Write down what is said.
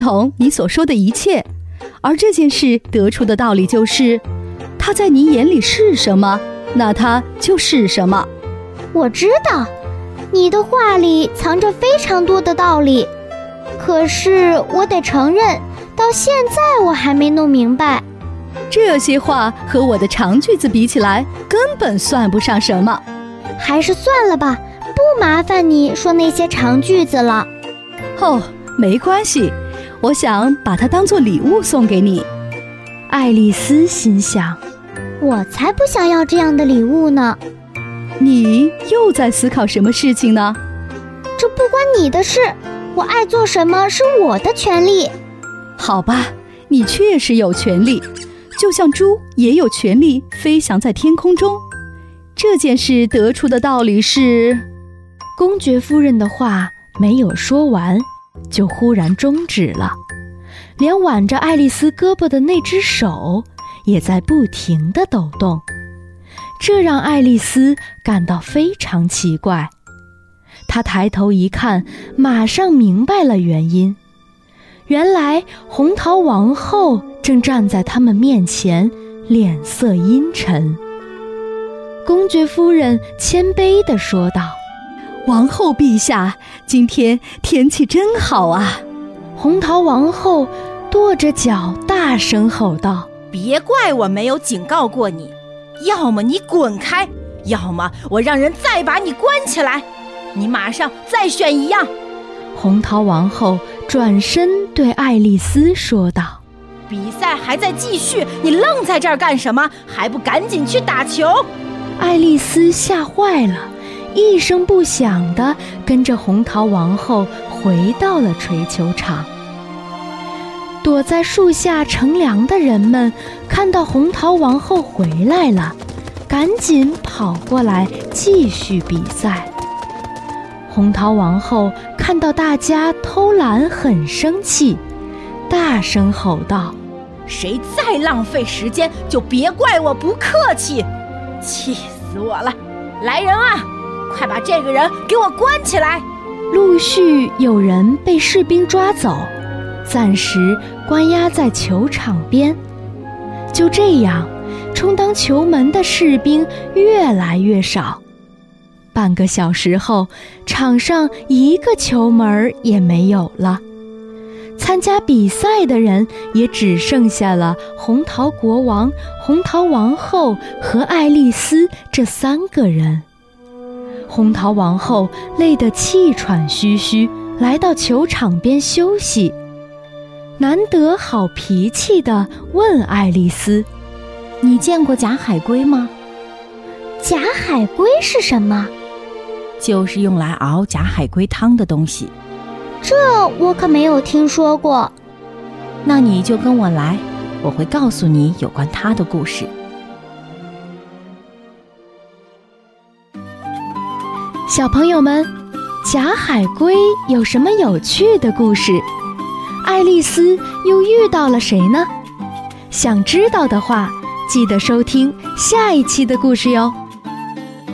同你所说的一切，而这件事得出的道理就是，它在你眼里是什么，那它就是什么。 我知道，你的话里藏着非常多的道理，可是我得承认，到现在我还没弄明白。 这些话和我的长句子比起来，根本算不上什么。 还是算了吧，不麻烦你说那些长句子了。 哦，没关系，我想把它当作礼物送给你。 爱丽丝心想， 我才不想要这样的礼物呢。 你又在思考什么事情呢？ 这不关你的事，我爱做什么是我的权利。 好吧，你确实有权利，就像猪也有权利飞翔在天空中。这件事得出的道理是， 公爵夫人的话没有说完，就忽然终止了，连挽着爱丽丝胳膊的那只手也在不停地抖动，这让爱丽丝感到非常奇怪。她抬头一看，马上明白了原因。原来红桃王后正站在他们面前，脸色阴沉。公爵夫人谦卑地说道： 王后陛下，今天天气真好啊。 红桃王后跺着脚大声吼道： 别怪我没有警告过你，要么你滚开，要么我让人再把你关起来，你马上再选一样。 红桃王后转身对爱丽丝说道： 比赛还在继续，你愣在这儿干什么？还不赶紧去打球！ 爱丽丝吓坏了，一声不响地跟着红桃王后回到了槌球场。躲在树下乘凉的人们看到红桃王后回来了，赶紧跑过来继续比赛。红桃王后看到大家偷懒很生气，大声吼道： 谁再浪费时间，就别怪我不客气！气死我了！来人啊，快把这个人给我关起来！ 陆续有人被士兵抓走，暂时关押在球场边。就这样，充当球门的士兵越来越少。半个小时后，场上一个球门也没有了。参加比赛的人也只剩下了红桃国王、红桃王后和爱丽丝这3个人。红桃王后累得气喘吁吁，来到球场边休息。难得好脾气地问爱丽丝： 你见过假海龟吗？ 假海龟是什么？ 就是用来熬假海龟汤的东西。 这我可没有听说过。 那你就跟我来，我会告诉你有关它的故事。 小朋友们，假海龟有什么有趣的故事？爱丽丝又遇到了谁呢？想知道的话，记得收听下一期的故事哟。